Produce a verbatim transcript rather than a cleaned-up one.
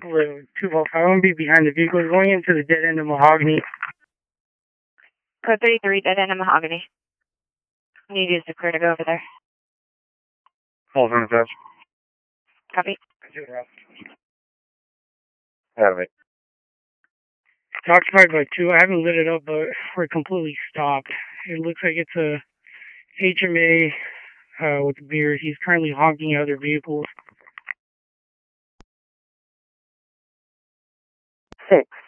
With two Volk. I won't be behind the vehicle. It's going into the dead end of Mahogany. Code thirty-three, dead end of Mahogany. Need to use the clear to go over there. Hold on, Judge. Copy. Have it. It's occupied by two. I haven't lit it up, but we're completely stopped. It looks like it's a H M A uh, with a beard. He's currently honking other vehicles. Six.